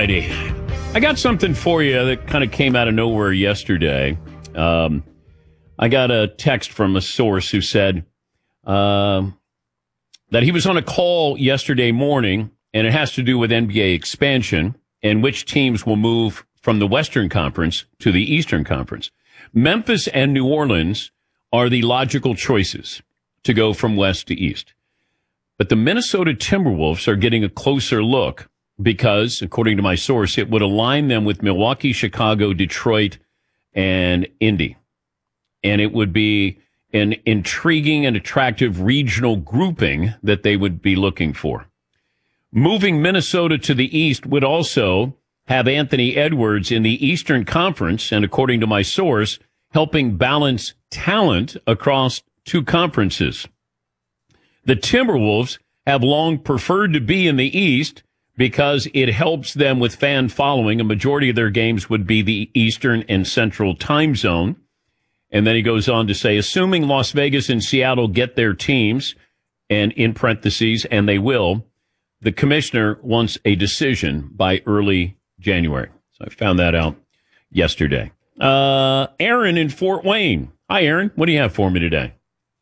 righty. I got something for you that kind of came out of nowhere yesterday. I got a text from a source who said that he was on a call yesterday morning, and it has to do with NBA expansion and which teams will move from the Western Conference to the Eastern Conference. Memphis and New Orleans are the logical choices to go from west to east. But the Minnesota Timberwolves are getting a closer look because, according to my source, it would align them with Milwaukee, Chicago, Detroit, and Indy. And it would be an intriguing and attractive regional grouping that they would be looking for. Moving Minnesota to the east would also have Anthony Edwards in the Eastern Conference, and according to my source, helping balance talent across two conferences. The Timberwolves have long preferred to be in the East because it helps them with fan following. A majority of their games would be the Eastern and Central time zone. And then he goes on to say, assuming Las Vegas and Seattle get their teams, and in parentheses, and they will, the commissioner wants a decision by early January. So I found that out yesterday. Aaron in Fort Wayne. Hi, Aaron. What do you have for me today?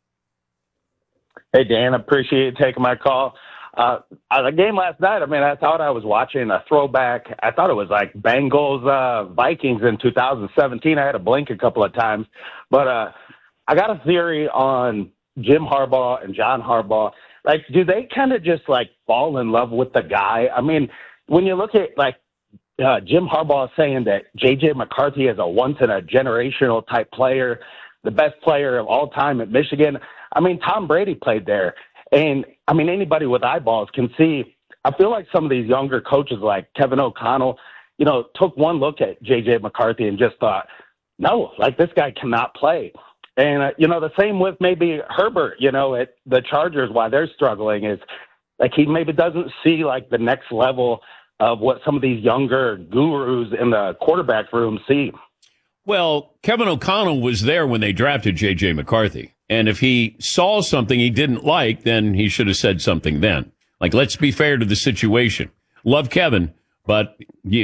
Hey, Dan. Appreciate you taking my call. The game last night, I thought I was watching a throwback. I thought it was like Bengals Vikings in 2017. I had to blink a couple of times. But I got a theory on Jim Harbaugh and John Harbaugh. Like, do they kind of just, like, fall in love with the guy? I mean, when you look at, like, Jim Harbaugh saying that J.J. McCarthy is a once-in-a-generational type player, the best player of all time at Michigan. I mean, Tom Brady played there. And, I mean, anybody with eyeballs can see, I feel like some of these younger coaches like Kevin O'Connell, took one look at J.J. McCarthy and just thought, no, like this guy cannot play. And, the same with maybe Herbert, at the Chargers, why they're struggling is like he maybe doesn't see like the next level of what some of these younger gurus in the quarterback room see. Well, Kevin O'Connell was there when they drafted J.J. McCarthy. And if he saw something he didn't like, then he should have said something then. Like, let's be fair to the situation. Love Kevin, but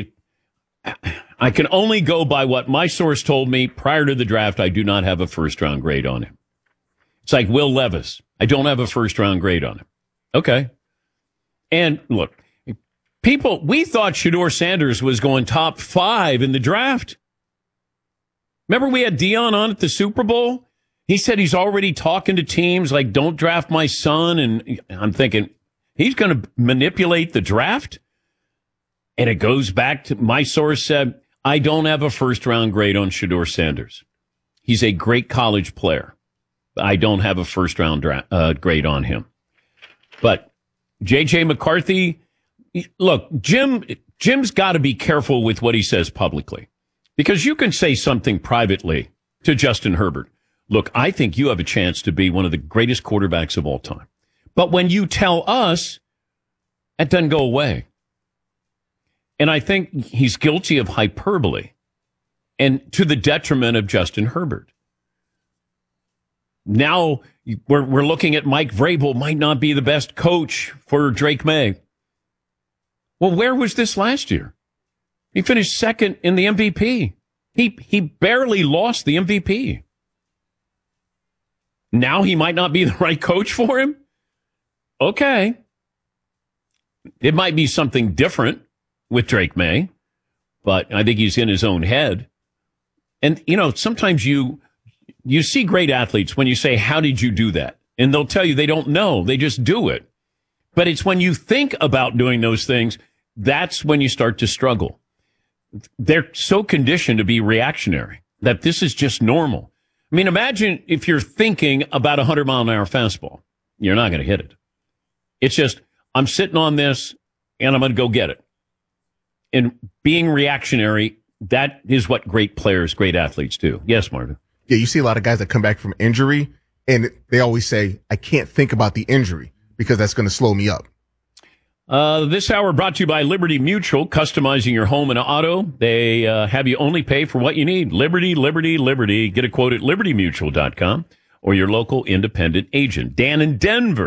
I can only go by what my source told me prior to the draft. I do not have a first-round grade on him. It's like Will Levis. I don't have a first-round grade on him. Okay. And look, we thought Shedeur Sanders was going top 5 in the draft. Remember we had Dion on at the Super Bowl? He said he's already talking to teams like, don't draft my son. And I'm thinking, he's going to manipulate the draft? And it goes back to my source said, I don't have a first-round grade on Shedeur Sanders. He's a great college player. I don't have a first-round grade on him. But J.J. McCarthy, look, Jim's got to be careful with what he says publicly. Because you can say something privately to Justin Herbert. Look, I think you have a chance to be one of the greatest quarterbacks of all time. But when you tell us, that doesn't go away. And I think he's guilty of hyperbole and to the detriment of Justin Herbert. Now we're looking at Mike Vrabel might not be the best coach for Drake May. Well, where was this last year? He finished second in the MVP. He barely lost the MVP. Now he might not be the right coach for him? Okay. It might be something different with Drake May, but I think he's in his own head. And, sometimes you see great athletes when you say, how did you do that? And they'll tell you they don't know. They just do it. But it's when you think about doing those things, that's when you start to struggle. They're so conditioned to be reactionary that this is just normal. I mean, imagine if you're thinking about a 100-mile-an-hour fastball. You're not going to hit it. It's just, I'm sitting on this, and I'm going to go get it. And being reactionary, that is what great players, great athletes do. Yes, Martin. Yeah, you see a lot of guys that come back from injury, and they always say, I can't think about the injury because that's going to slow me up. This hour brought to you by Liberty Mutual, customizing your home and auto. They have you only pay for what you need. Liberty, Liberty, Liberty. Get a quote at libertymutual.com or your local independent agent. Dan in Denver.